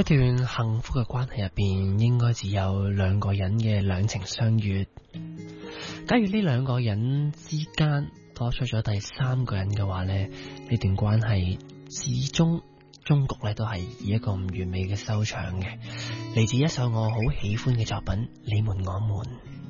一段幸福嘅關係入邊，應該只有兩個人嘅兩情相悅。假如呢兩個人之間多出咗第三個人嘅話呢，呢段關係始終終局咧都係以一個唔完美嘅收場嘅。嚟自一首我好喜歡嘅作品《你們我們》。